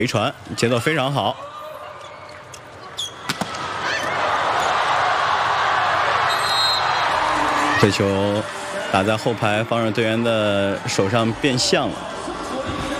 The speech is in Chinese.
回传节奏非常好。这球打在后排防守队员的手上变向了。